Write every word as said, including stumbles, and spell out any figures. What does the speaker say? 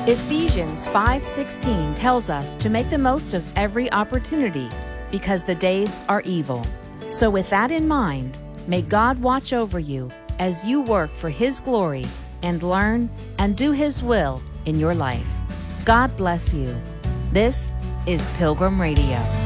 Ephesians five sixteen tells us to make the most of every opportunity because the days are evil. So with that in mind, may God watch over you as you work for His glory and learn and do His will in your life. God bless you. This is Pilgrim Radio.